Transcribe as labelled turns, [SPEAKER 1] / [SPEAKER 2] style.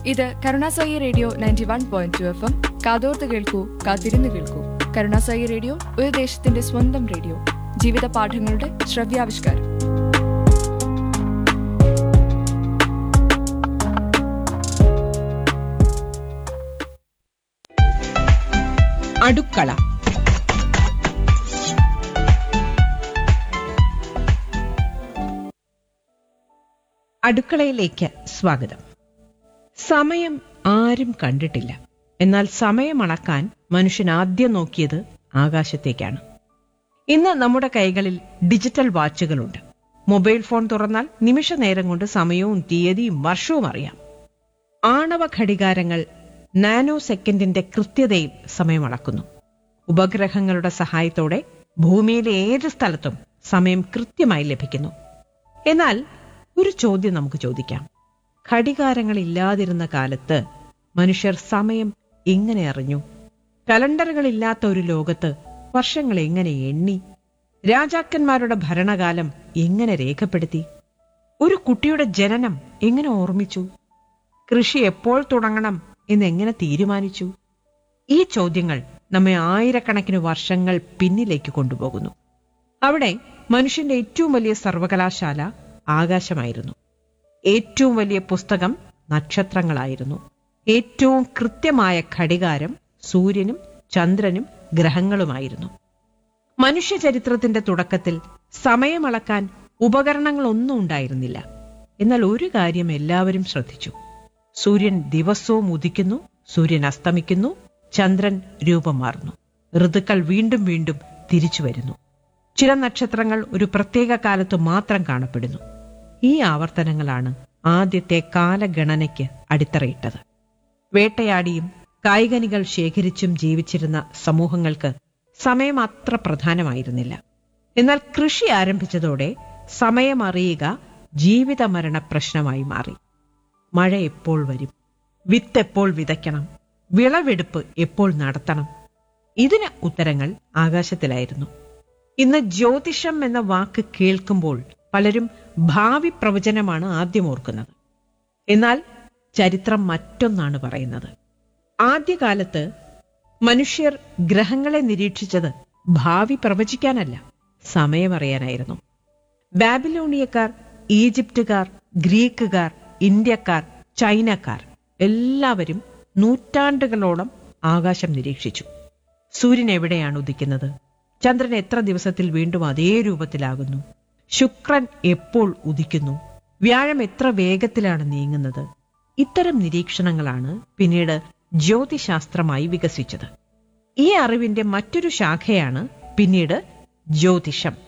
[SPEAKER 1] ഇത് Karunasai radio 91.2 FM. കാതോർത്ത് കേൾക്കൂ, കാത്തിരുന്ന് കേൾക്കൂ. കരുണാസായി റേഡിയോ ഒരു ദേശത്തിന്റെ സ്വന്തം റേഡിയോ. ജീവിത പാഠങ്ങളുടെ ശ്രവ്യാവിഷ്കാരം.
[SPEAKER 2] അടുക്കള. അടുക്കളയിലേക്ക് സ്വാഗതം. സമയം ആരും കണ്ടിട്ടില്ല. എന്നാൽ സമയം അളക്കാൻ മനുഷ്യൻ ആദ്യം നോക്കിയത് ആകാശത്തേക്കാണ്. ഇന്ന് നമ്മുടെ കൈകളിൽ ഡിജിറ്റൽ വാച്ചുകളുണ്ട്. മൊബൈൽ ഫോൺ തുറന്നാൽ നിമിഷ നേരം കൊണ്ട് സമയവും തീയതിയും വർഷവും അറിയാം. ആണവ ഘടികാരങ്ങൾ നാനോ സെക്കൻഡിന്റെ കൃത്യതയിൽ സമയമളക്കുന്നു. ഉപഗ്രഹങ്ങളുടെ സഹായത്തോടെ ഭൂമിയിലെ ഏത് സ്ഥലത്തും സമയം കൃത്യമായി ലഭിക്കുന്നു. എന്നാൽ ഒരു ചോദ്യം നമുക്ക് ചോദിക്കാം. ഘടികാരങ്ങൾ ഇല്ലാതിരുന്ന കാലത്ത് മനുഷ്യർ സമയം എങ്ങനെ അറിഞ്ഞു? കലണ്ടറുകളില്ലാത്ത ഒരു ലോകത്ത് വർഷങ്ങൾ എങ്ങനെ എണ്ണി? രാജാക്കന്മാരുടെ ഭരണകാലം എങ്ങനെ രേഖപ്പെടുത്തി? ഒരു കുട്ടിയുടെ ജനനം എങ്ങനെ ഓർമ്മിച്ചു? കൃഷി എപ്പോൾ തുടങ്ങണം എന്നെങ്ങനെ തീരുമാനിച്ചു? ഈ ചോദ്യങ്ങൾ നമ്മെ ആയിരക്കണക്കിന് വർഷങ്ങൾ പിന്നിലേക്ക് കൊണ്ടുപോകുന്നു. അവിടെ മനുഷ്യന്റെ ഏറ്റവും വലിയ സർവകലാശാല ആകാശമായിരുന്നു. ഏറ്റവും വലിയ പുസ്തകം നക്ഷത്രങ്ങളായിരുന്നു. ഏറ്റവും കൃത്യമായ ഘടികാരം സൂര്യനും ചന്ദ്രനും ഗ്രഹങ്ങളുമായിരുന്നു. മനുഷ്യ ചരിത്രത്തിന്റെ തുടക്കത്തിൽ സമയമളക്കാൻ ഉപകരണങ്ങളൊന്നും ഉണ്ടായിരുന്നില്ല. എന്നാൽ ഒരു കാര്യം എല്ലാവരും ശ്രദ്ധിച്ചു. സൂര്യൻ ദിവസവും ഉദിക്കുന്നു, സൂര്യൻ അസ്തമിക്കുന്നു, ചന്ദ്രൻ രൂപം മാറുന്നു, ഋതുക്കൾ വീണ്ടും വീണ്ടും തിരിച്ചു വരുന്നു. ചില നക്ഷത്രങ്ങൾ ഒരു പ്രത്യേക കാലത്ത് മാത്രം കാണപ്പെടുന്നു. ഈ ആവർത്തനങ്ങളാണ് ആദ്യത്തെ കാലഗണനയ്ക്ക് അടിത്തറയിട്ടത്. വേട്ടയാടിയും കായ്കനികൾ ശേഖരിച്ചും ജീവിച്ചിരുന്ന സമൂഹങ്ങൾക്ക് സമയം അത്ര പ്രധാനമായിരുന്നില്ല. എന്നാൽ കൃഷി ആരംഭിച്ചതോടെ സമയമറിയുക ജീവിത മരണ പ്രശ്നമായി മാറി. മഴ എപ്പോൾ വരും? വിത്ത് എപ്പോൾ വിതയ്ക്കണം? വിളവെടുപ്പ് എപ്പോൾ നടത്തണം? ഇതിന് ഉത്തരങ്ങൾ ആകാശത്തിലായിരുന്നു. ഇന്ന് ജ്യോതിഷം എന്ന വാക്ക് കേൾക്കുമ്പോൾ പലരും ഭാവി പ്രവചനമാണ് ആദ്യം ഓർക്കുന്നത്. എന്നാൽ ചരിത്രം മറ്റൊന്നാണ് പറയുന്നത്. ആദ്യകാലത്ത് മനുഷ്യർ ഗ്രഹങ്ങളെ നിരീക്ഷിച്ചത് ഭാവി പ്രവചിക്കാനല്ല, സമയമറിയാനായിരുന്നു. ബാബിലോണിയക്കാർ, ഈജിപ്തുകാർ, ഗ്രീക്കുകാർ, ഇന്ത്യക്കാർ, ചൈനക്കാർ എല്ലാവരും നൂറ്റാണ്ടുകളോളം ആകാശം നിരീക്ഷിച്ചു. സൂര്യൻ എവിടെയാണ് ഉദിക്കുന്നത്? ചന്ദ്രൻ എത്ര ദിവസത്തിൽ വീണ്ടും അതേ രൂപത്തിലാകുന്നു? ശുക്രൻ എപ്പോൾ ഉദിക്കുന്നു? വ്യാഴം എത്ര വേഗത്തിലാണ് നീങ്ങുന്നത്? ഇത്തരം നിരീക്ഷണങ്ങളാണ് പിന്നീട് ജ്യോതിശാസ്ത്രമായി വികസിച്ചത്. ഈ അറിവിന്റെ മറ്റൊരു ശാഖയാണ് പിന്നീട് ജ്യോതിഷം.